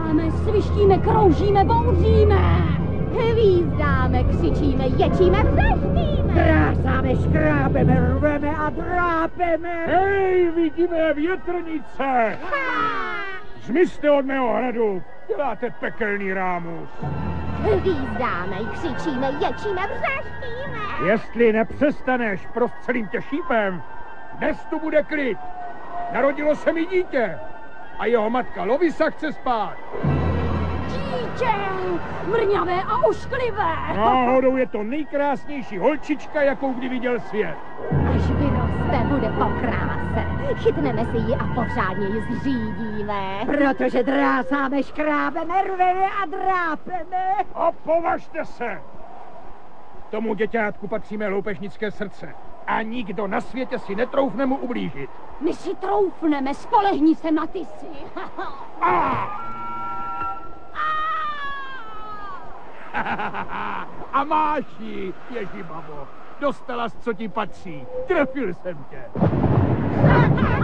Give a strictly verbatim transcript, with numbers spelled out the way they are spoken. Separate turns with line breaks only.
Lítáme, svištíme, kroužíme, bouříme. Hvízdáme, křičíme, ječíme, vřeštíme.
Drásáme, škrábeme, rveme a drápeme.
Hej, vidíme větrnice! Zmizte od mého hradu, děláte pekelný rámus.
Hvízdáme, křičíme, ječíme, vřeštíme.
Jestli nepřestaneš, prostřelím tě šípem, dnes tu bude klid. Narodilo se mi dítě a jeho matka Lovisa chce spát.
Dítě, mrňavé a ošklivé.
Náhodou je to nejkrásnější holčička, jakou kdy viděl svět.
Až vyroste, bude po kráse. Chytneme si ji a pořádně ji zřídíme.
Protože drásáme, škrábeme, rveme a drápeme.
A považte se! Tomu děťátku patří mé loupežnické srdce. A nikdo na světě si netroufne mu ublížit.
My si troufneme, spolehni se na ty si.
A máš ji, ježibabo. Dostala jsi, co ti patří. Trefil jsem tě.